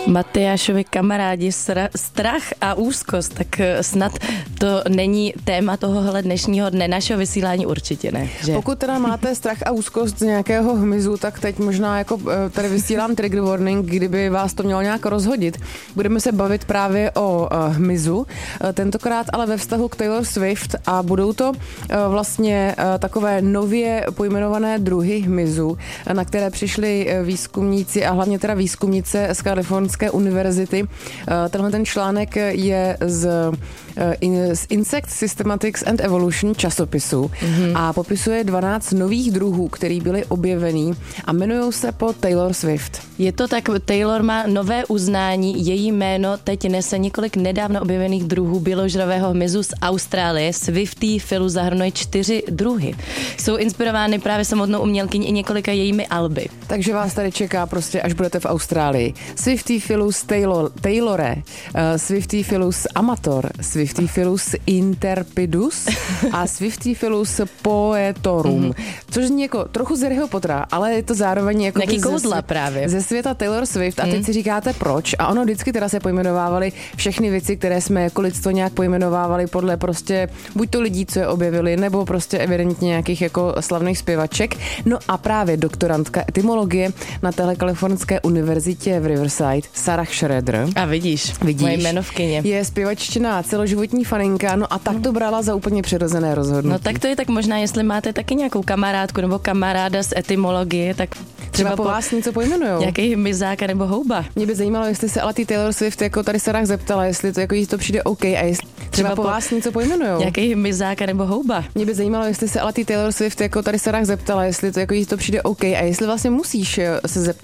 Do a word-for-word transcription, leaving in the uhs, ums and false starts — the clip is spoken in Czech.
Matyášovi kamarádi, sra, strach a úzkost, tak snad to není téma tohohle dnešního dne našeho vysílání, určitě ne. Že? Pokud teda máte strach a úzkost z nějakého hmyzu, tak teď možná jako tady vysílám trigger warning, kdyby vás to mělo nějak rozhodit. Budeme se bavit právě o hmyzu, tentokrát ale ve vztahu k Taylor Swift a budou to vlastně takové nově pojmenované druhy hmyzu, na které přišli výzkumníci a hlavně teda výzkumnice z Kalifornské univerzity. Tenhle ten článek je z, z Insect Systematics and Evolution časopisu mm-hmm. a popisuje dvanáct nových druhů, který byly objevený a jmenují se po Taylor Swift. Je to tak, Taylor má nové uznání, její jméno teď nese několik nedávno objevených druhů běložravého hmyzu z Austrálie. Swiftie Philu zahrnuje čtyři druhy. Jsou inspirovány právě samotnou umělkyní i několika jejími alby. Takže vás tady čeká prostě, až budete v Austrálii. Swiftie Philus Taylor, Taylore, uh, Swiftie Philus Amator, Swiftie Philus Interpidus a Swiftie Philus Poetorum. Mm-hmm. Což zní jako trochu z Harryho Pottera, ale je to zároveň jako Jaký kouzla právě. Ze světa Taylor Swift a teď mm. si říkáte proč a ono vždycky teda se pojmenovávaly všechny věci, které jsme jako lidstvo nějak pojmenovávali podle prostě buď to lidí, co je objevili, nebo prostě evidentně nějakých jako slavných zpěvaček. No a právě doktorantka etymologie na téhle kalifornské univerzitě v Riverside, Sarah Schroeder. A vidíš, vidíš, moje jmenovkyně. Je zpěvaččina, celoživotní faninka, no a tak to brala za úplně přirozené rozhodnutí. No tak to je tak možná, jestli máte taky nějakou kamarádku nebo kamaráda z etymologie, tak třeba, třeba po vás něco pojmenujou. Nějaký hmyzáka nebo houba. Mě by zajímalo, jestli se ale ty Taylor Swift jako tady Sarah zeptala, jestli to jako jí to přijde OK a jestli třeba, třeba po vás něco pojmenujou. Nějaký hmyzáka nebo houba. Mě by zajímalo, jestli se ale ty Taylor Swift jako tady Sarah zeptala, jestli to jako jí to přijde OK a jestli vlastně musíš se zeptat